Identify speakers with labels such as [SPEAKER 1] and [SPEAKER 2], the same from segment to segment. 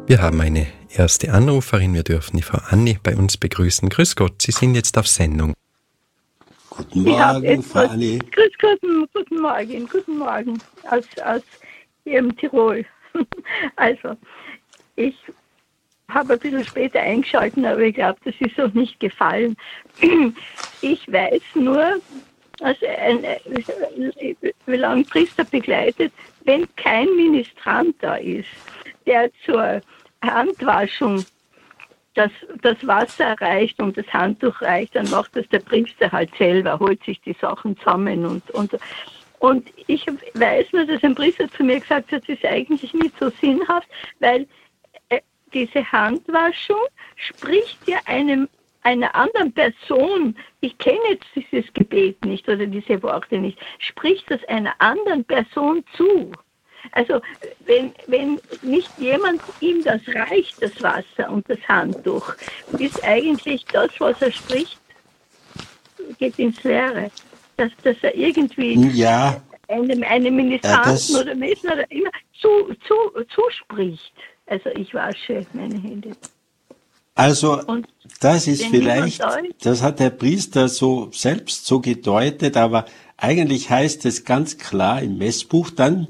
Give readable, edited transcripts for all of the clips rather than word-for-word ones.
[SPEAKER 1] Wir haben eine erste Anruferin. Wir dürfen die Frau Anni bei uns begrüßen. Grüß Gott, Sie sind jetzt auf Sendung.
[SPEAKER 2] Guten Morgen, Frau Anni.
[SPEAKER 3] Grüß Gott, guten Morgen aus hier im Tirol. Also, ich habe ein bisschen später eingeschaltet, aber ich glaube, das ist auch nicht gefallen. Ich weiß nur, also wie lange Priester begleitet, wenn kein Ministrant da ist, der zur Handwaschung das Wasser reicht und das Handtuch reicht, dann macht das der Priester halt selber, holt sich die Sachen zusammen und ich weiß nur, dass ein Priester zu mir gesagt hat, das ist eigentlich nicht so sinnhaft, weil diese Handwaschung spricht ja einer anderen Person, ich kenne jetzt dieses Gebet nicht oder diese Worte nicht, spricht das einer anderen Person zu. Also wenn nicht jemand ihm das reicht, das Wasser und das Handtuch, ist eigentlich das, was er spricht, geht ins Leere. Dass er irgendwie einem Ministranten oder Menschen oder immer zuspricht. Also ich wasche meine Hände.
[SPEAKER 2] Also das ist vielleicht, das hat der Priester so selbst so gedeutet, aber eigentlich heißt es ganz klar im Messbuch dann,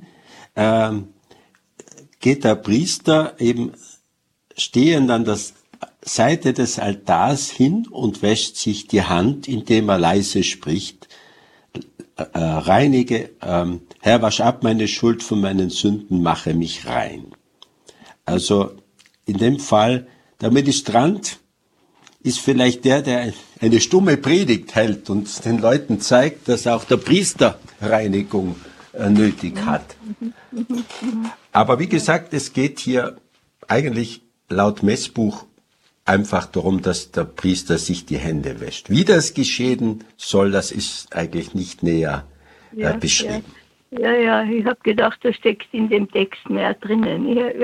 [SPEAKER 2] geht der Priester eben stehend an der Seite des Altars hin und wäscht sich die Hand, indem er leise spricht, reinige, Herr, wasch ab meine Schuld von meinen Sünden, mache mich rein. Also in dem Fall, der Ministrant ist vielleicht der eine stumme Predigt hält und den Leuten zeigt, dass auch der Priester Reinigung nötig hat. Aber wie gesagt, es geht hier eigentlich laut Messbuch einfach darum, dass der Priester sich die Hände wäscht. Wie das geschehen soll, das ist eigentlich nicht näher beschrieben.
[SPEAKER 3] Ja, ich habe gedacht, da steckt in dem Text mehr drinnen.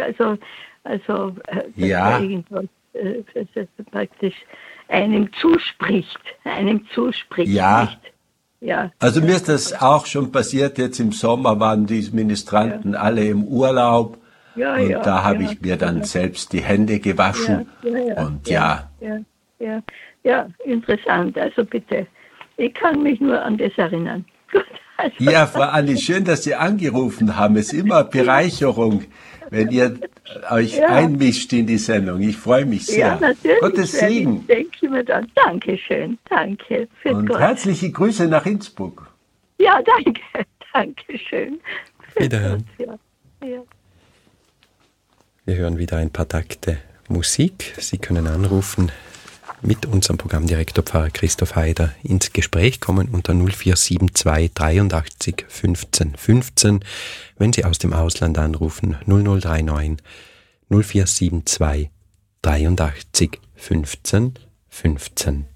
[SPEAKER 3] Irgendwas praktisch einem zuspricht.
[SPEAKER 2] Ja.
[SPEAKER 3] Nicht. Ja.
[SPEAKER 2] Also mir ist das auch schon passiert, jetzt im Sommer waren die Ministranten alle im Urlaub und da habe ich mir dann selbst die Hände gewaschen
[SPEAKER 3] Ja, interessant, also bitte. Ich kann mich nur an das erinnern. Gut, also.
[SPEAKER 2] Ja, Frau Anni, schön, dass Sie angerufen haben. Es ist immer Bereicherung, wenn ihr euch einmischt in die Sendung. Ich freue mich sehr.
[SPEAKER 3] Ja, natürlich.
[SPEAKER 2] Gottes Segen.
[SPEAKER 3] Denke ich mir dann. Dankeschön. Danke.
[SPEAKER 2] Und
[SPEAKER 3] Gott.
[SPEAKER 2] herzliche Grüße nach Innsbruck.
[SPEAKER 3] Ja, danke. Dankeschön.
[SPEAKER 1] Wiederhören.
[SPEAKER 3] Ja.
[SPEAKER 1] Wir hören wieder ein paar Takte Musik. Sie können anrufen, mit unserem Programmdirektor Pfarrer Christoph Haider ins Gespräch kommen unter 0472 83 15 15. Wenn Sie aus dem Ausland anrufen, 0039 0472 83 15 15.